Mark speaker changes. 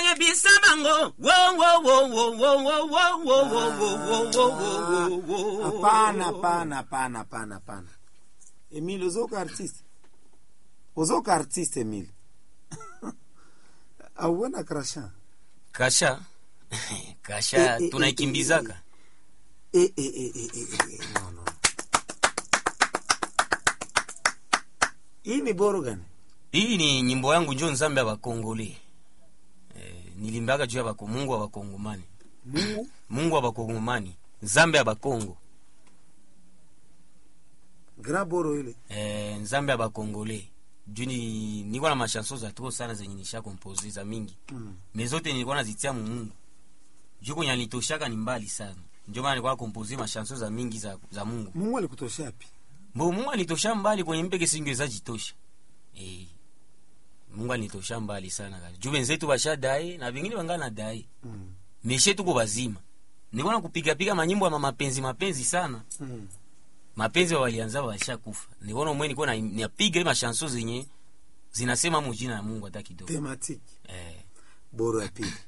Speaker 1: ye bisabango wo wo wo wo wo wo wo wo wo.
Speaker 2: Hapana. Emile uzoka artiste Emile. Auona Kasha.
Speaker 1: Kasha tunaikimbizaka.
Speaker 2: No. Hii ni boro gani?
Speaker 1: Hii ni nyimbo yangu njo nzambe wa Kongole. Nilimbaga juu ya Mungu wa Bakongomani. Mungu wa Bakongomani, nzambe wa Kongo.
Speaker 2: Grand boro ile.
Speaker 1: Nzambe wa Bakongole. Juni nilikuwa na machanson za trop sana zenye nisha compose za mingi. Mezote nilikuwa nazitia Mungu. Juko nyanitoshaka ni mbali sana. Ndio maana nilikuwa compose machanson za mingi za Mungu.
Speaker 2: Mungu alikutosha wapi?
Speaker 1: Mungu alitosha mbali kwenye mpeke singeweza jitosha. Mungu alitosha mbali sana kazi. Juu wenzetu bashadai na vingine wangana dai. Meshe tuko bazima. Nilikuwa nakupiga manyimbo ya mapenzi sana. Mapenzi walianza washakufa. Nilikuwa mwenye nilikuwa napiga ile machanson zenye zinasema mujina ya Mungu hata kidogo.
Speaker 2: Thematic. Boro ya pili.